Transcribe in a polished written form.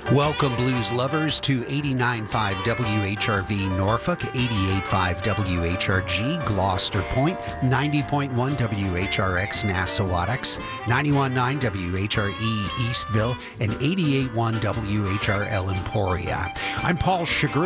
Welcome, blues lovers, to 89.5 WHRV Norfolk, 88.5 WHRG Gloucester Point, 90.1 WHRX Nassawadox, 91.9 WHRE Eastville, and 88.1 WHRL Emporia. I'm Paul Chagrin.